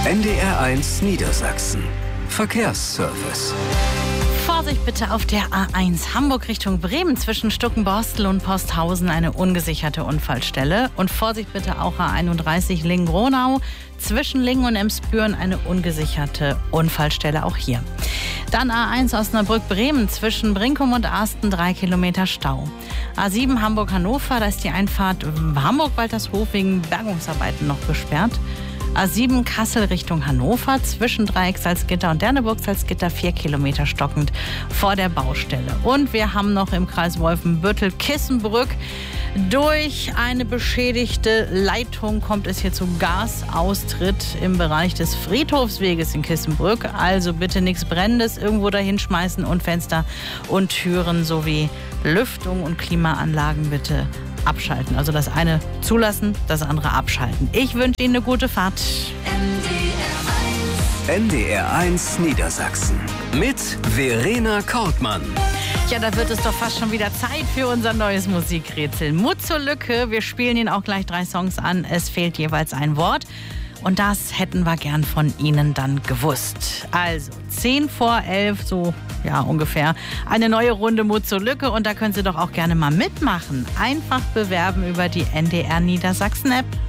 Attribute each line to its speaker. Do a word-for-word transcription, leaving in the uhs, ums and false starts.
Speaker 1: N D R eins Niedersachsen. Verkehrsservice.
Speaker 2: Vorsicht bitte auf der A eins Hamburg Richtung Bremen zwischen Stuckenborstel und Posthausen eine ungesicherte Unfallstelle. Und Vorsicht bitte auch A einunddreißig Lingen-Gronau zwischen Lingen und Emsbüren eine ungesicherte Unfallstelle auch hier. Dann A eins Osnabrück-Bremen zwischen Brinkum und Arsten drei Kilometer Stau. A sieben Hamburg-Hannover, da ist die Einfahrt Hamburg-Waltershof wegen Bergungsarbeiten noch gesperrt. A sieben Kassel Richtung Hannover zwischen Dreieck Salzgitter und Derneburg Salzgitter vier Kilometer stockend vor der Baustelle. Und wir haben noch im Kreis Wolfenbüttel Kissenbrück. Durch eine beschädigte Leitung kommt es hier zu Gasaustritt im Bereich des Friedhofsweges in Kissenbrück. Also bitte nichts Brennendes irgendwo dahin schmeißen und Fenster und Türen sowie Lüftung und Klimaanlagen bitte abschalten. Also das eine zulassen, das andere abschalten. Ich wünsche Ihnen eine gute Fahrt.
Speaker 1: N D R eins Niedersachsen mit Verena Kortmann.
Speaker 2: Ja, da wird es doch fast schon wieder Zeit für unser neues Musikrätsel. Mut zur Lücke. Wir spielen Ihnen auch gleich drei Songs an. Es fehlt jeweils ein Wort. Und das hätten wir gern von Ihnen dann gewusst. Also, zehn vor elf, so ja ungefähr, eine neue Runde Mut zur Lücke. Und da können Sie doch auch gerne mal mitmachen. Einfach bewerben über die N D R Niedersachsen App.